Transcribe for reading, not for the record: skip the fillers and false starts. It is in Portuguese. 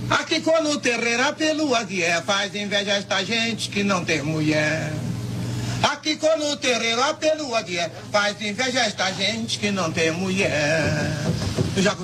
Aqui no terreiro pelo aguié faz inveja esta gente que não tem mulher. Aqui no terreiro pelo aguié faz inveja esta gente que não tem mulher.